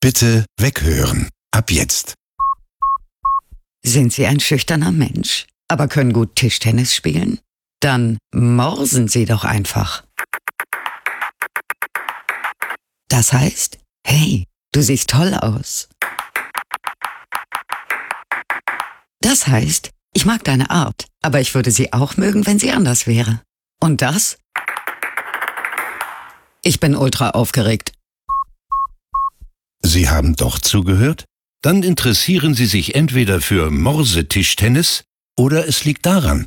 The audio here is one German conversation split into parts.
Bitte weghören. Ab jetzt. Sind Sie ein schüchterner Mensch, aber können gut Tischtennis spielen? Dann morsen Sie doch einfach. Das heißt, hey, du siehst toll aus. Das heißt, ich mag deine Art, aber ich würde sie auch mögen, wenn sie anders wäre. Und das? Ich bin ultra aufgeregt. Sie haben doch zugehört? Dann interessieren Sie sich entweder für Morsetischtennis oder es liegt daran.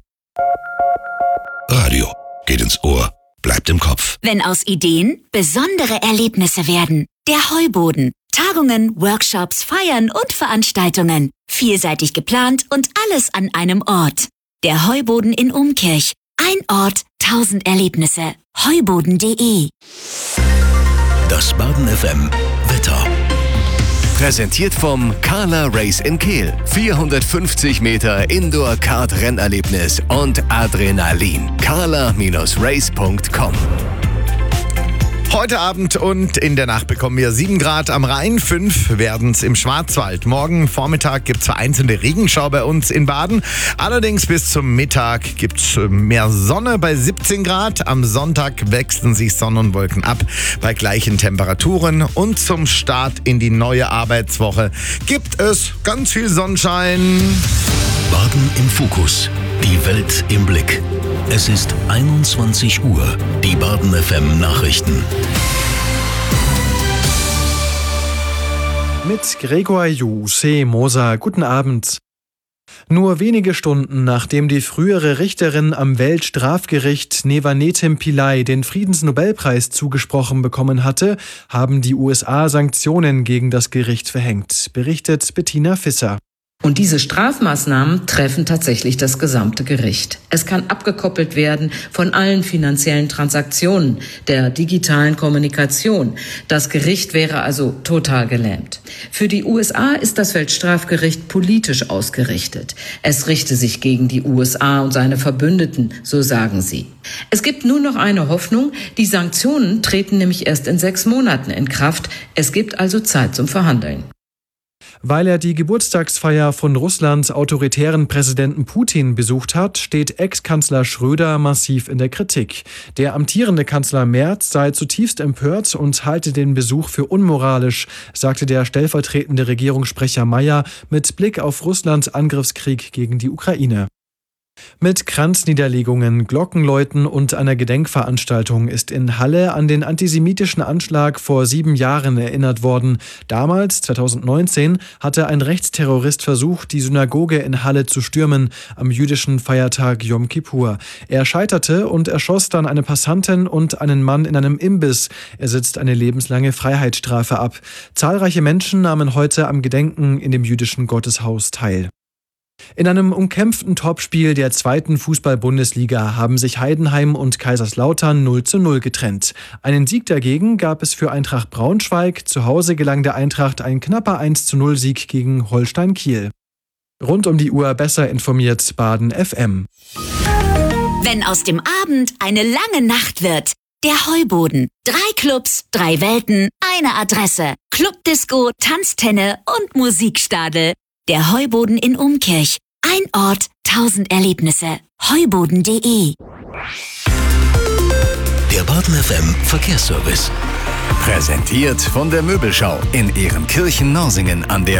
Radio geht ins Ohr, bleibt im Kopf. Wenn aus Ideen besondere Erlebnisse werden. Der Heuboden. Tagungen, Workshops, Feiern und Veranstaltungen. Vielseitig geplant und alles an einem Ort. Der Heuboden in Umkirch. Ein Ort, 1000 Erlebnisse. Heuboden.de. Das Baden FM Wetter. Präsentiert vom Carla Race in Kehl. 450 Meter Indoor-Kart-Rennerlebnis und Adrenalin. carla-race.com. Heute Abend und in der Nacht bekommen wir 7 Grad am Rhein, 5 werden es im Schwarzwald. Morgen Vormittag gibt es vereinzelte Regenschau bei uns in Baden. Allerdings bis zum Mittag gibt es mehr Sonne bei 17 Grad. Am Sonntag wechseln sich Sonne und Wolken ab bei gleichen Temperaturen. Und zum Start in die neue Arbeitswoche gibt es ganz viel Sonnenschein. Baden im Fokus. Die Welt im Blick. Es ist 21 Uhr. Die Baden FM Nachrichten. Mit Gregor Moser. Guten Abend. Nur wenige Stunden nachdem die frühere Richterin am Weltstrafgericht Nevanetim Pillay den Friedensnobelpreis zugesprochen bekommen hatte, haben die USA Sanktionen gegen das Gericht verhängt, berichtet Bettina Visser. Und diese Strafmaßnahmen treffen tatsächlich das gesamte Gericht. Es kann abgekoppelt werden von allen finanziellen Transaktionen, der digitalen Kommunikation. Das Gericht wäre also total gelähmt. Für die USA ist das Weltstrafgericht politisch ausgerichtet. Es richte sich gegen die USA und seine Verbündeten, so sagen sie. Es gibt nur noch eine Hoffnung. Die Sanktionen treten nämlich erst in 6 Monaten in Kraft. Es gibt also Zeit zum Verhandeln. Weil er die Geburtstagsfeier von Russlands autoritären Präsidenten Putin besucht hat, steht Ex-Kanzler Schröder massiv in der Kritik. Der amtierende Kanzler Merz sei zutiefst empört und halte den Besuch für unmoralisch, sagte der stellvertretende Regierungssprecher Mayer mit Blick auf Russlands Angriffskrieg gegen die Ukraine. Mit Kranzniederlegungen, Glockenläuten und einer Gedenkveranstaltung ist in Halle an den antisemitischen Anschlag vor 7 Jahren erinnert worden. Damals, 2019, hatte ein Rechtsterrorist versucht, die Synagoge in Halle zu stürmen, am jüdischen Feiertag Yom Kippur. Er scheiterte und erschoss dann eine Passantin und einen Mann in einem Imbiss. Er sitzt eine lebenslange Freiheitsstrafe ab. Zahlreiche Menschen nahmen heute am Gedenken in dem jüdischen Gotteshaus teil. In einem umkämpften Topspiel der 2. Fußball-Bundesliga haben sich Heidenheim und Kaiserslautern 0:0 getrennt. Einen Sieg dagegen gab es für Eintracht Braunschweig. Zu Hause gelang der Eintracht ein knapper 1:0-Sieg gegen Holstein Kiel. Rund um die Uhr besser informiert Baden FM. Wenn aus dem Abend eine lange Nacht wird. Der Heuboden. 3 Clubs, 3 Welten, eine Adresse. Clubdisco, Tanztenne und Musikstadel. Der Heuboden in Umkirch. Ein Ort, 1000 Erlebnisse. Heuboden.de. Der Baden FM Verkehrsservice. Präsentiert von der Möbelschau in Ehrenkirchen-Norsingen an der